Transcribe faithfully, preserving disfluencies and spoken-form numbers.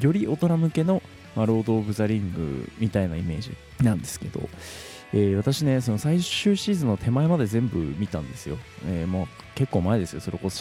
より大人向けの、まあ、ロード・オブ・ザ・リングみたいなイメージなんですけど、えー、私ねその最終シーズンの手前まで全部見たんですよ、えー、もう結構前ですよ。それこそ